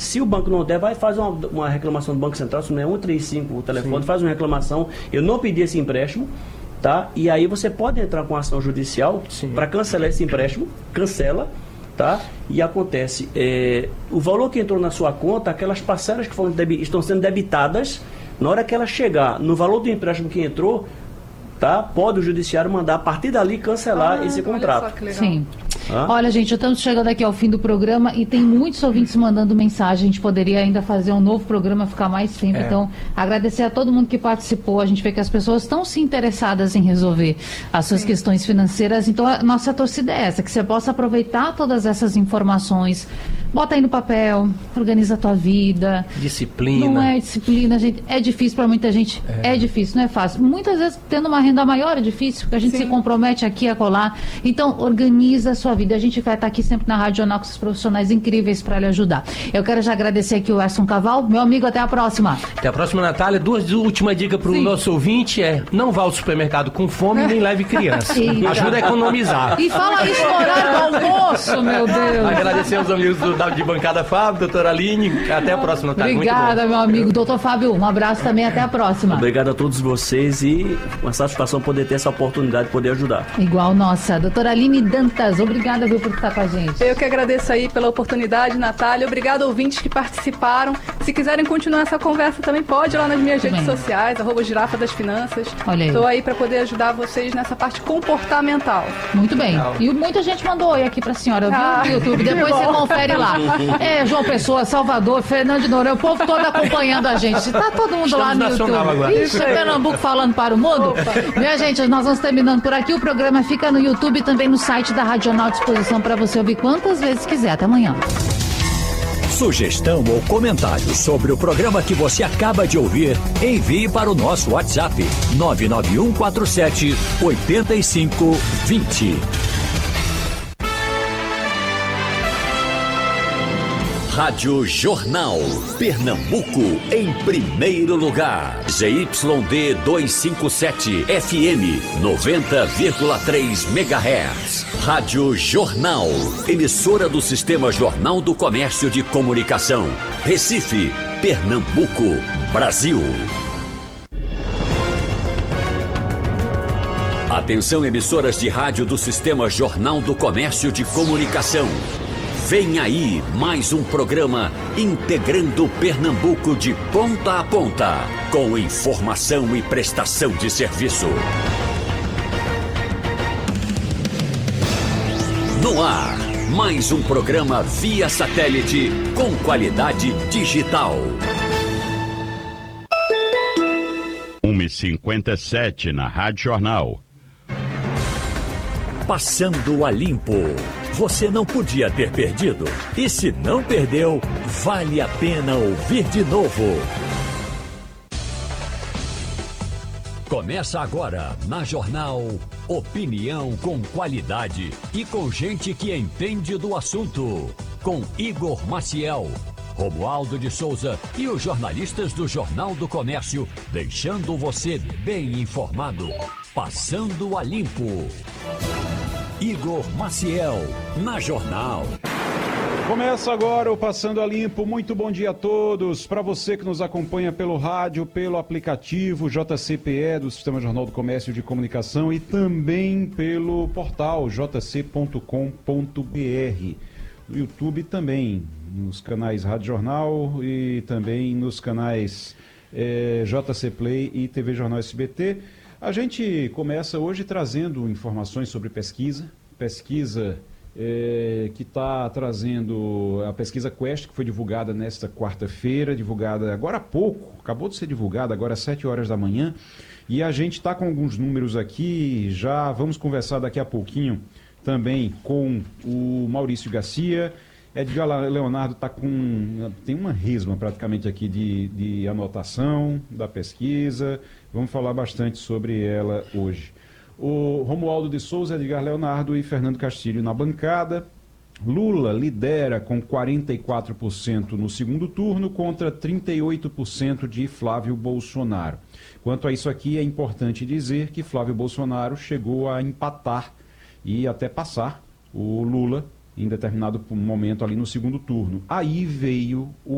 Se o banco não der, vai fazer uma reclamação do Banco Central, se não é 135 o telefone, faz uma reclamação, eu não pedi esse empréstimo, tá? E aí você pode entrar com ação judicial para cancelar esse empréstimo, cancela, tá? E acontece, o valor que entrou na sua conta, aquelas parcelas que estão sendo debitadas, na hora que ela chegar no valor do empréstimo que entrou, tá? Pode o judiciário mandar a partir dali cancelar esse contrato. Sim. Olha, gente, estamos chegando aqui ao fim do programa e tem muitos ouvintes mandando mensagem. A gente poderia ainda fazer um novo programa, ficar mais tempo. Então, agradecer a todo mundo que participou. A gente vê que as pessoas estão se interessadas em resolver as suas questões financeiras. Então, a nossa torcida é essa, que você possa aproveitar todas essas informações. Bota aí no papel, organiza a tua vida. Disciplina. Não é disciplina, gente. É difícil para muita gente. É difícil, não é fácil. Muitas vezes, tendo uma renda maior, é difícil, porque a gente se compromete aqui a colar. Então, organiza a sua vida. A gente vai estar aqui sempre na Rádio Jornal com esses profissionais incríveis para lhe ajudar. Eu quero já agradecer aqui o Edson Caval. Meu amigo, até a próxima. Até a próxima, Natália. Duas últimas dicas para o nosso ouvinte não vá ao supermercado com fome nem leve criança. Ajuda a economizar. E fala isso no horário do almoço, meu Deus. Agradecer aos amigos de bancada Fábio, doutora Aline. Até a próxima, Natália. Obrigada, meu amigo. Doutor Fábio, um abraço também. Até a próxima. Obrigado a todos vocês e uma satisfação poder ter essa oportunidade de poder ajudar. Igual nossa. Doutora Aline Dantas, obrigada, viu, por estar com a gente. Eu que agradeço aí pela oportunidade, Natália. Obrigado, ouvintes que participaram. Se quiserem continuar essa conversa também, pode ir lá nas minhas redes sociais, @Girafa das Finanças. Olha aí. Estou aí para poder ajudar vocês nessa parte comportamental. Muito bem. E muita gente mandou oi aqui pra senhora, viu, no YouTube. Depois você confere lá. João Pessoa, Salvador, Fernando de Noronha, o povo todo acompanhando a gente. Tá todo mundo lá no YouTube. Agora. Ixi, Pernambuco falando para o mundo. Minha gente, nós vamos terminando por aqui. O programa fica no YouTube e também no site da Rádio Jornal à disposição para você ouvir quantas vezes quiser. Até amanhã. Sugestão ou comentário sobre o programa que você acaba de ouvir, envie para o nosso WhatsApp 99147-8520. Rádio Jornal, Pernambuco em primeiro lugar. ZYD 257 FM 90,3 MHz. Rádio Jornal, emissora do Sistema Jornal do Comércio de Comunicação. Recife, Pernambuco, Brasil. Atenção, emissoras de rádio do Sistema Jornal do Comércio de Comunicação. Vem aí mais um programa integrando Pernambuco de ponta a ponta, com informação e prestação de serviço. No ar, mais um programa via satélite com qualidade digital. 1h57 na Rádio Jornal. Passando a limpo. Você não podia ter perdido. E se não perdeu, vale a pena ouvir de novo. Começa agora, na Jornal, opinião com qualidade e com gente que entende do assunto. Com Igor Maciel, Romualdo de Souza e os jornalistas do Jornal do Comércio, deixando você bem informado. Passando a limpo. Igor Maciel, na Jornal. Começa agora o Passando a Limpo. Muito bom dia a todos. Para você que nos acompanha pelo rádio, pelo aplicativo JCPE do Sistema Jornal do Comércio de Comunicação e também pelo portal jc.com.br. No YouTube também, nos canais Rádio Jornal e também nos canais JC Play e TV Jornal SBT. A gente começa hoje trazendo informações sobre pesquisa que está trazendo a pesquisa Quest, que foi divulgada nesta quarta-feira, divulgada agora há pouco, acabou de ser divulgada agora às 7 horas da manhã, e a gente está com alguns números aqui, já vamos conversar daqui a pouquinho também com o Maurício Garcia. Edgar Leonardo tem uma resma praticamente aqui de anotação da pesquisa. Vamos falar bastante sobre ela hoje. O Romualdo de Souza, Edgar Leonardo e Fernando Castilho na bancada. Lula lidera com 44% no segundo turno contra 38% de Flávio Bolsonaro. Quanto a isso aqui, é importante dizer que Flávio Bolsonaro chegou a empatar e até passar o Lula em determinado momento ali no segundo turno. Aí veio o